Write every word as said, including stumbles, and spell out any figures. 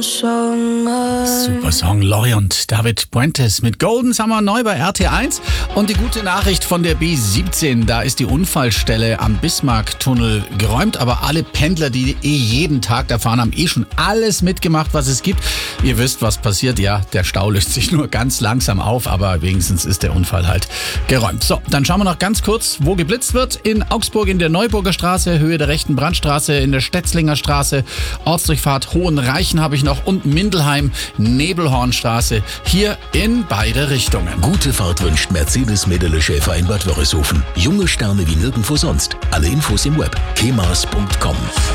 Super Song, Lori und David Puentes mit Golden Summer neu bei R T eins. Und die gute Nachricht von der B siebzehn, da ist die Unfallstelle am Bismarcktunnel geräumt, aber alle Pendler, die eh jeden Tag da fahren, haben eh schon alles mitgemacht, was es gibt. Ihr wisst, was passiert, ja, der Stau löst sich nur ganz langsam auf, aber wenigstens ist der Unfall halt geräumt. So, dann schauen wir noch ganz kurz, wo geblitzt wird. In Augsburg in der Neuburger Straße, Höhe der rechten Brandstraße, in der Stetzlinger Straße, Ortsdurchfahrt Hohenreichen habe ich noch und Mindelheim, Nebelhornstraße, hier in beide Richtungen. Gute Fahrt wünscht Mercedes Mädele Schäfer in Bad Wörishofen. Junge Sterne wie nirgendwo sonst. Alle Infos im Web kemas punkt com.